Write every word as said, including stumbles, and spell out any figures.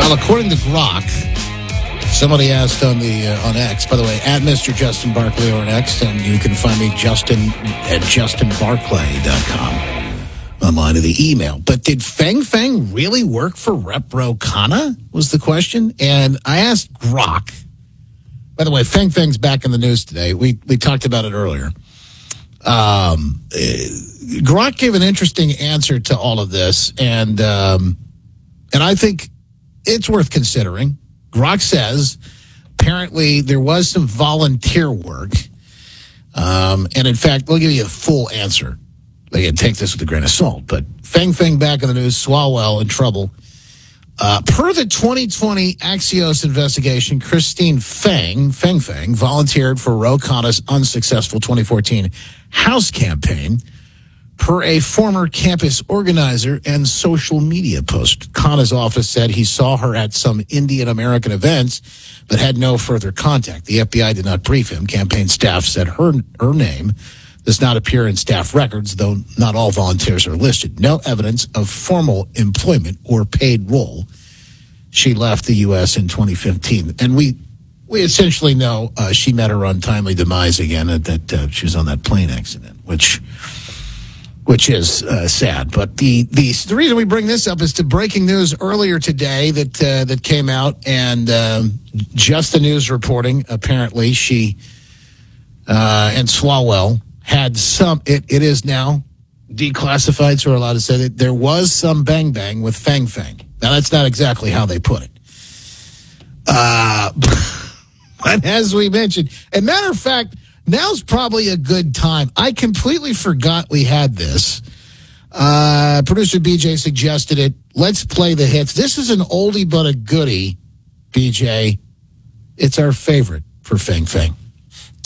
Well, according to Grok, somebody asked on the uh, on X, by the way, at Mister Justin Barclay on X, and you can find me Justin at justin barclay dot com online to the email. But did Feng Feng really work for Rep Ro Khanna was the question. And I asked Grok. By the way, Feng Feng's back in the news today. We we talked about it earlier. Um, uh, Grok gave an interesting answer to all of this, and um, and I think it's worth considering. Grok says apparently there was some volunteer work, um, and in fact, we'll give you a full answer. Again, take this with a grain of salt. But Feng Feng back in the news, Swalwell in trouble. Uh, per the twenty twenty Axios investigation, Christine Feng, Feng Feng, volunteered for Ro Khanna's unsuccessful twenty fourteen House campaign per a former campus organizer and social media post. Khanna's office said he saw her at some Indian American events but had no further contact. The F B I did not brief him. Campaign staff said her, her name does not appear in staff records, though not all volunteers are listed. No evidence of formal employment or paid role. She left the U S in twenty fifteen. And we we essentially know uh, she met her untimely demise again, and that uh, she was on that plane accident, which which is uh, sad. But the, the the reason we bring this up is to breaking news earlier today that uh, that came out, and um, Just the News reporting, apparently she uh, and Swalwell had some, it, it is now declassified, so we're allowed to say that there was some bang bang with Feng Feng. Now, that's not exactly how they put it. Uh, but as we mentioned, and matter of fact, now's probably a good time. I completely forgot we had this. Uh, producer B J suggested it. Let's play the hits. This is an oldie but a goodie, B J. It's our favorite for Feng Feng.